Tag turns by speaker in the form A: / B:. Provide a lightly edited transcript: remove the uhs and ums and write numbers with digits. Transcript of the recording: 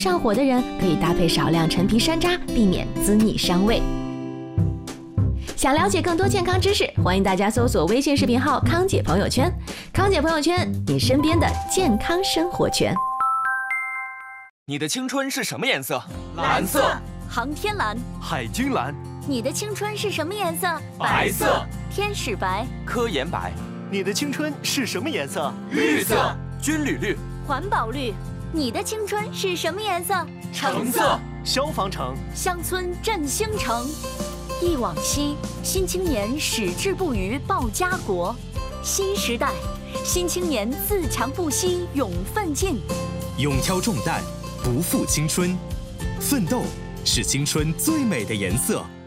A: 上火的人可以搭配少量陈皮山楂，避免滋腻伤胃。想了解更多健康知识，欢迎大家搜索微信视频号“康姐朋友圈”。康姐朋友圈，你身边的健康生活圈。
B: 你的青春是什么颜色？
C: 蓝色。
D: 航天蓝。
C: 海军蓝。
D: 你的青春是什么颜色？
C: 白色。
D: 天使白。
B: 科研白。
C: 你的青春是什么颜色？
B: 绿色。军旅绿。
D: 环保绿。你的青春是什么颜色？
C: 橙色。消防橙。
D: 乡村振兴城。忆往昔，新青年矢志不渝报家国。新时代，新青年自强不息勇奋进。
E: 勇挑重担，不负青春。奋斗是青春最美的颜色。